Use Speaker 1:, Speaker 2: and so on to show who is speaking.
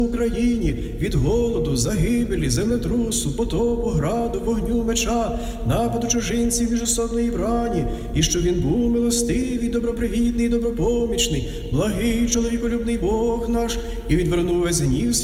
Speaker 1: Україні від голоду, загибелі, землетрусу, потопу, граду, вогню, меча, нападу чужинців міжособної брані, і що він був милостивий, добропривітний, добропомічний, благий, чоловіколюбний Бог наш, і відвернув весь гнів